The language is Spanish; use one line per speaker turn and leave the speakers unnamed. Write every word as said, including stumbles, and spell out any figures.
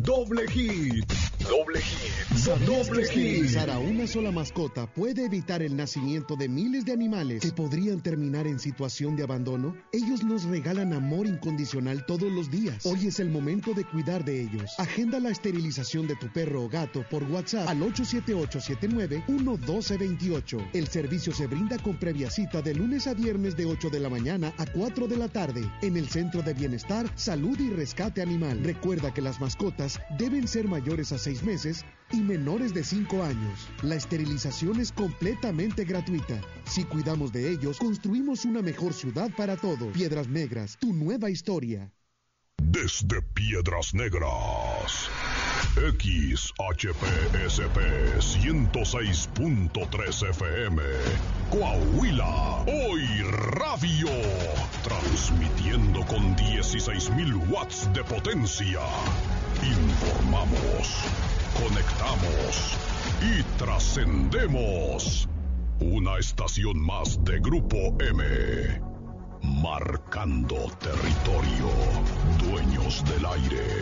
Doble hit. Doble hit.
¿Sabías que
Doble hit.
esterilizar a una sola mascota puede evitar el nacimiento de miles de animales que podrían terminar en situación de abandono? Ellos nos regalan amor incondicional todos los días. Hoy es el momento de cuidar de ellos. Agenda la esterilización de tu perro o gato por WhatsApp al ocho siete ocho siete nueve uno uno dos dos ocho. El servicio se brinda con previa cita de lunes a viernes de ocho de la mañana a cuatro de la tarde en el Centro de Bienestar, Salud y Rescate Animal. Recuerda que las mascotas deben ser mayores a seis meses y menores de cinco años. La esterilización es completamente gratuita. Si cuidamos de ellos, construimos una mejor ciudad para todos. Piedras Negras, tu nueva historia.
Desde Piedras Negras, X H P S P ciento seis punto tres F M, Coahuila, hoy radio, transmitiendo con dieciséis mil watts de potencia. Informamos, conectamos y trascendemos. Una estación más de Grupo M. Marcando territorio, dueños del aire.